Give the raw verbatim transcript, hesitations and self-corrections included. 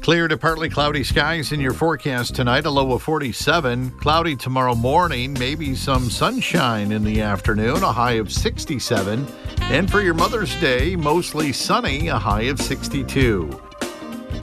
Clear to partly cloudy skies in your forecast tonight, a low of forty-seven. Cloudy tomorrow morning, maybe some sunshine in the afternoon, a high of sixty-seven. And for your Mother's Day, mostly sunny, a high of sixty-two.